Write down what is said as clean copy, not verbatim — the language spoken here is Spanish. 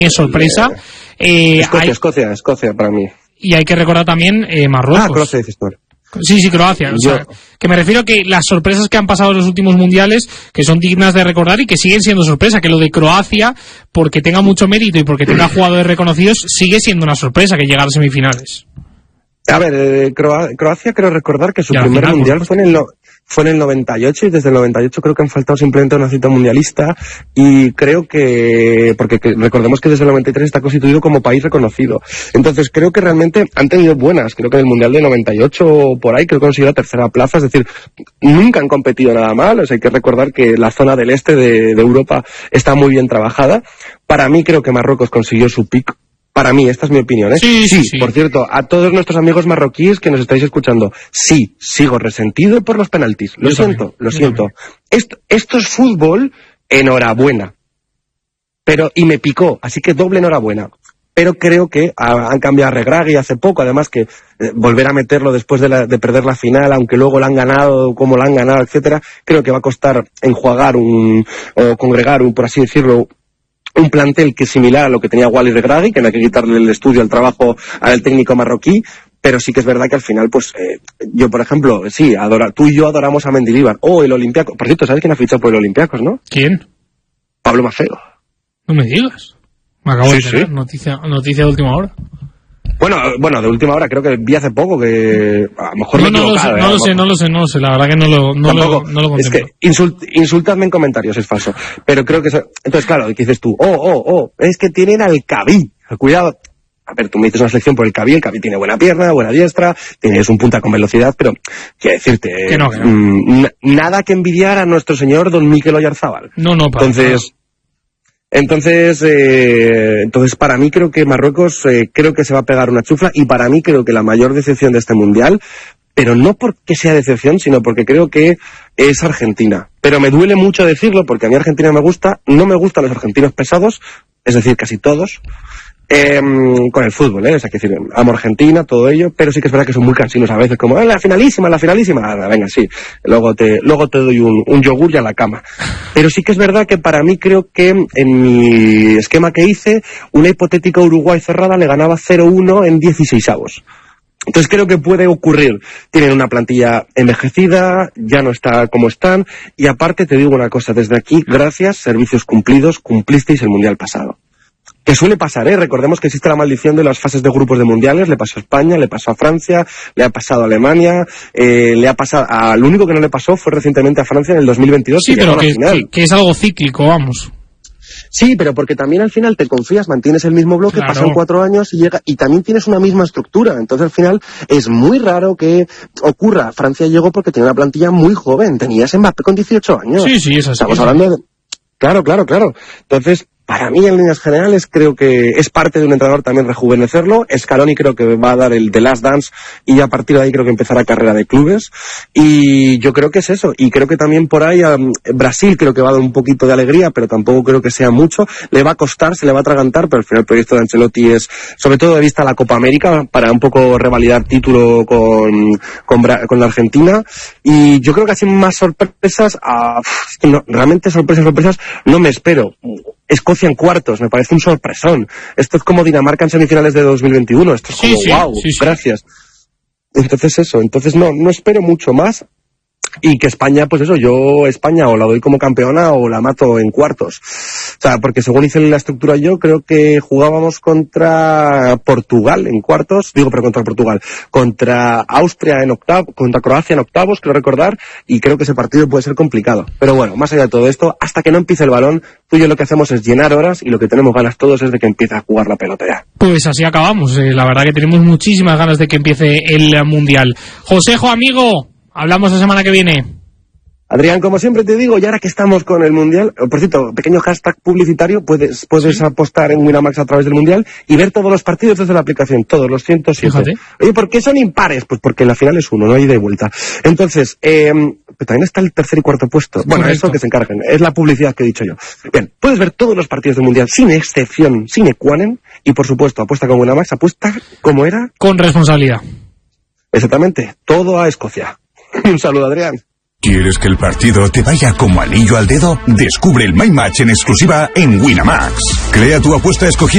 es sorpresa. Escocia para mí. Y hay que recordar también Marruecos. Croacia dices tú. Sí, Croacia. O sea, que me refiero a que las sorpresas que han pasado en los últimos mundiales, que son dignas de recordar y que siguen siendo sorpresa, que lo de Croacia, porque tenga mucho mérito y porque tenga jugadores reconocidos, sigue siendo una sorpresa que llega a las semifinales. A ver, Croacia creo recordar que su primer mundial fue en el 98 y desde el 98 creo que han faltado simplemente una cita mundialista y creo que, porque recordemos que desde el 93 está constituido como país reconocido. Entonces creo que realmente han tenido buenas, creo que en el mundial de 98 por ahí creo que han conseguido la tercera plaza, es decir, nunca han competido nada mal, o sea, hay que recordar que la zona del este de Europa está muy bien trabajada. Para mí creo que Marruecos consiguió su pico. Para mí, esta es mi opinión, ¿eh? Sí. Por cierto, a todos nuestros amigos marroquíes que nos estáis escuchando, sí, sigo resentido por los penaltis. Lo siento. Esto es fútbol, enhorabuena. Y me picó, así que doble enhorabuena. Pero creo que han cambiado a Regragui hace poco, además que volver a meterlo después de perder la final, aunque luego la han ganado, como la han ganado, etcétera, creo que va a costar enjuagar o congregar por así decirlo, un plantel que es similar a lo que tenía Walid Regragui, que no hay que quitarle el estudio al trabajo al técnico marroquí, pero sí que es verdad que al final, pues, yo, por ejemplo, sí, tú y yo adoramos a Mendilibar, el Olympiacos. Por cierto, ¿sabes quién ha fichado por el Olympiacos, no? ¿Quién? Pablo Maceo. No me digas. Me acabo de enterar, noticia de última hora. Bueno, de última hora, creo que vi hace poco que a lo mejor no lo sé, la verdad que no lo contemplo. Es que insultadme en comentarios, es falso. Pero creo que entonces, claro, ¿qué dices tú? Es que tienen al Caví. Cuidado. A ver, tú me dices una selección por el Caví tiene buena pierna, buena diestra, tienes un punta con velocidad, pero quiero decirte, que no. Nada que envidiar a nuestro señor don Mikel Oyarzábal. No, Entonces para mí creo que Marruecos creo que se va a pegar una chufla y para mí creo que la mayor decepción de este mundial, pero no porque sea decepción, sino porque creo que es Argentina. Pero me duele mucho decirlo porque a mí Argentina me gusta, no me gustan los argentinos pesados, es decir, casi todos, con el fútbol, o sea, que decir, amo Argentina, todo ello, pero sí que es verdad que son muy cansinos a veces, como, la finalísima, venga, sí, luego te doy un yogur y a la cama. Pero sí que es verdad que para mí creo que en mi esquema que hice, una hipotética Uruguay cerrada le ganaba 0-1 en 16avos. Entonces creo que puede ocurrir. Tienen una plantilla envejecida, ya no está como están, y aparte te digo una cosa, desde aquí, gracias, servicios cumplidos, cumplisteis el mundial pasado. Que suele pasar, recordemos que existe la maldición de las fases de grupos de mundiales, le pasó a España, le pasó a Francia, le ha pasado a Alemania, le ha pasado lo único que no le pasó fue recientemente a Francia en el 2022. Sí, pero que es algo cíclico, vamos. Sí, pero porque también al final te confías, mantienes el mismo bloque, claro. Pasan 4 años y también tienes una misma estructura, entonces al final es muy raro que ocurra. Francia llegó porque tenía una plantilla muy joven, tenías Mbappé con 18 años. Sí, es así. Estamos hablando de... Claro. Entonces, para mí, en líneas generales, creo que es parte de un entrenador también rejuvenecerlo. Scaloni creo que va a dar el The Last Dance y a partir de ahí creo que empezará carrera de clubes. Y yo creo que es eso. Y creo que también por ahí Brasil creo que va a dar un poquito de alegría, pero tampoco creo que sea mucho. Le va a costar, se le va a atragantar, pero al final el proyecto de Ancelotti es, sobre todo de vista a la Copa América, para un poco revalidar título con la Argentina. Y yo creo que así más sorpresas, realmente sorpresas no me espero. Escocia en cuartos, me parece un sorpresón. Esto es como Dinamarca en semifinales de 2021. Esto es como, wow, gracias. Entonces no espero mucho más. Y que España, pues eso, España o la doy como campeona o la mato en cuartos. O sea, porque según hice la estructura yo, creo que jugábamos contra Portugal en cuartos, contra Austria en octavos, contra Croacia en octavos, creo recordar, y creo que ese partido puede ser complicado. Pero bueno, más allá de todo esto, hasta que no empiece el balón, tú y yo lo que hacemos es llenar horas y lo que tenemos ganas todos es de que empiece a jugar la pelota ya. Pues así acabamos, la verdad que tenemos muchísimas ganas de que empiece el Mundial. Josejo, amigo, hablamos la semana que viene. Adrián, como siempre te digo, y ahora que estamos con el Mundial, por cierto, pequeño hashtag publicitario, puedes apostar en Winamax a través del Mundial y ver todos los partidos desde la aplicación, todos los 107. Fíjate. Oye, ¿por qué son impares? Pues porque en la final es uno, no hay ida y vuelta. Entonces, también está el tercer y cuarto puesto. Bueno, correcto. Eso que se encarguen, es la publicidad que he dicho yo. Bien, puedes ver todos los partidos del Mundial sin excepción, sine qua non, y por supuesto, apuesta con Winamax, apuesta, ¿cómo era? Con responsabilidad. Exactamente, todo a Escocia. Un saludo, Adrián. ¿Quieres que el partido te vaya como anillo al dedo? Descubre el My Match en exclusiva en Winamax. Crea tu apuesta escogiendo